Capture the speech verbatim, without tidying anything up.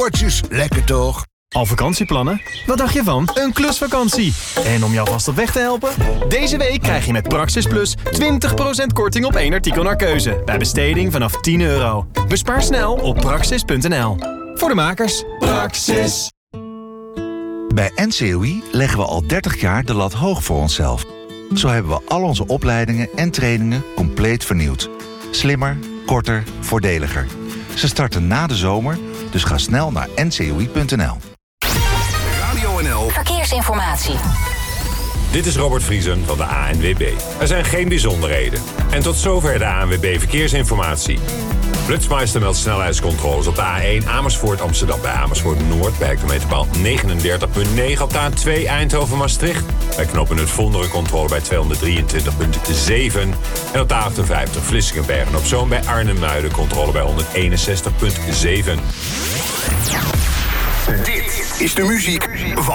Potjes, lekker toch? Al vakantieplannen? Wat dacht je van een klusvakantie? En om jou vast op weg te helpen? Deze week krijg je met Praxis Plus twintig procent korting op één artikel naar keuze. Bij besteding vanaf tien euro. Bespaar snel op praxis punt n l. Voor de makers. Praxis. Bij N C O I leggen we al dertig jaar de lat hoog voor onszelf. Zo hebben we al onze opleidingen en trainingen compleet vernieuwd. Slimmer, korter, voordeliger. Ze starten na de zomer, dus ga snel naar n c o i punt n l. Radio N L. Verkeersinformatie. Dit is Robert Vriesen van de A N W B. Er zijn geen bijzonderheden. En tot zover de A N W B Verkeersinformatie. Flitsmeister meldt snelheidscontroles op de A één Amersfoort Amsterdam. Bij Amersfoort Noord bij hectometerpaal negenendertig komma negen. Op de A twee Eindhoven Maastricht. Bij knooppunt Vonderen controle bij tweehonderddrieëntwintig komma zeven. En op de A achtenvijftig Vlissingen Bergen op Zoom bij Arnhem-Muiden controle bij honderdeenenzestig komma zeven. Dit is de muziek van